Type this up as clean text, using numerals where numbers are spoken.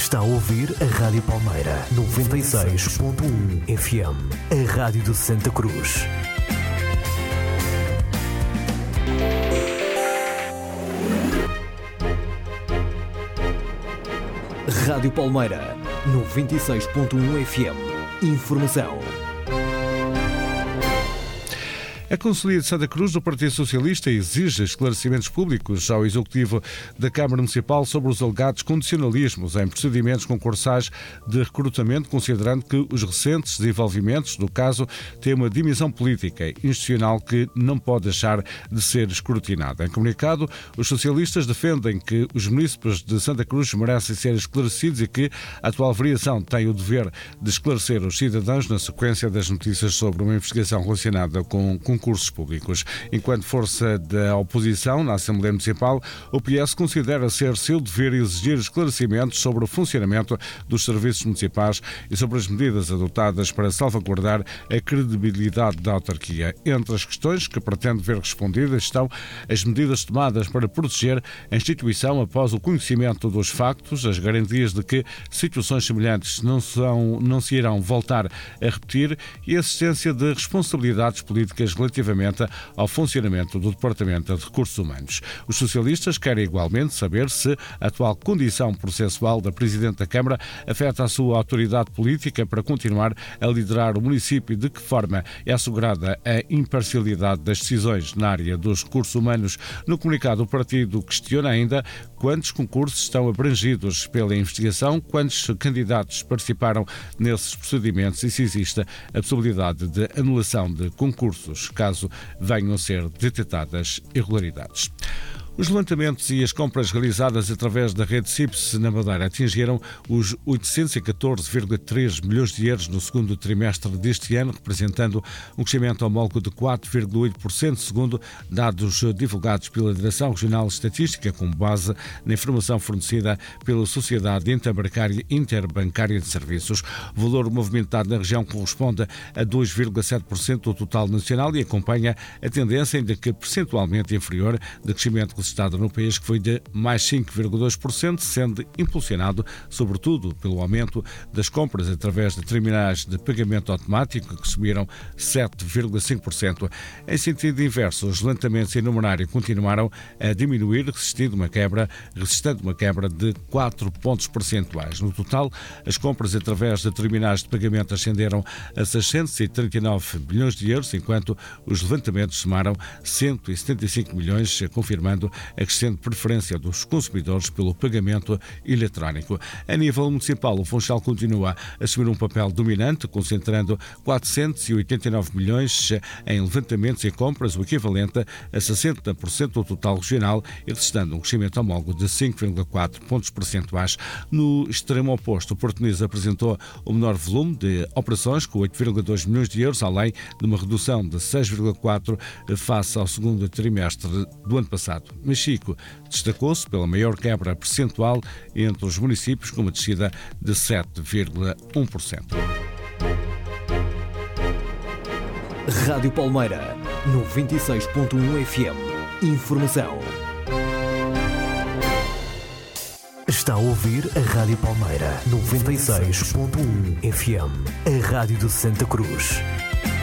Está a ouvir a Rádio Palmeira 96.1 FM, a Rádio de Santa Cruz. Rádio Palmeira 96.1 FM. Informação. A Conselhia de Santa Cruz do Partido Socialista exige esclarecimentos públicos ao Executivo da Câmara Municipal sobre os alegados condicionalismos em procedimentos concursais de recrutamento, considerando que os recentes desenvolvimentos do caso têm uma dimensão política e institucional que não pode deixar de ser escrutinada. Em comunicado, os socialistas defendem que os munícipes de Santa Cruz merecem ser esclarecidos e que a atual variação tem o dever de esclarecer os cidadãos na sequência das notícias sobre uma investigação relacionada com concursos públicos. Enquanto força da oposição na Assembleia Municipal, o PS considera ser seu dever exigir esclarecimentos sobre o funcionamento dos serviços municipais e sobre as medidas adotadas para salvaguardar a credibilidade da autarquia. Entre as questões que pretende ver respondidas estão as medidas tomadas para proteger a instituição após o conhecimento dos factos, as garantias de que situações semelhantes não se irão voltar a repetir e a existência de responsabilidades políticas relativamente ao funcionamento do Departamento de Recursos Humanos. Os socialistas querem igualmente saber se a atual condição processual da Presidente da Câmara afeta a sua autoridade política para continuar a liderar o município e de que forma é assegurada a imparcialidade das decisões na área dos recursos humanos. No comunicado, o partido questiona ainda quantos concursos estão abrangidos pela investigação, quantos candidatos participaram nesses procedimentos e se existe a possibilidade de anulação de concursos caso venham a ser detectadas irregularidades. Os levantamentos e as compras realizadas através da rede CIPS na Madeira atingiram os 814,3 milhões de euros no segundo trimestre deste ano, representando um crescimento homólogo de 4,8%, segundo dados divulgados pela Direção Regional de Estatística, com base na informação fornecida pela Sociedade Interbancária de Serviços. O valor movimentado na região corresponde a 2,7% do total nacional e acompanha a tendência, ainda que percentualmente inferior, de crescimento registrado no país, que foi de mais 5,2%, sendo impulsionado sobretudo pelo aumento das compras através de terminais de pagamento automático, que subiram 7,5%. Em sentido inverso, os levantamentos em numerário continuaram a diminuir, resistindo uma quebra de 4 pontos percentuais. No total, as compras através de terminais de pagamento ascenderam a 639 bilhões de euros, enquanto os levantamentos somaram 175 milhões, confirmando a crescente preferência dos consumidores pelo pagamento eletrónico. A nível municipal, o Funchal continua a assumir um papel dominante, concentrando 489 milhões em levantamentos e compras, o equivalente a 60% do total regional, e registrando um crescimento homólogo de 5,4 pontos percentuais. No extremo oposto, o Porto Muniz apresentou o menor volume de operações, com 8,2 milhões de euros, além de uma redução de 6,4% face ao segundo trimestre do ano passado. Mexico destacou-se pela maior quebra percentual entre os municípios, com uma descida de 7,1%. Rádio Palmeira 96.1 FM. Informação. Está a ouvir a Rádio Palmeira 96.1 FM, a Rádio de Santa Cruz.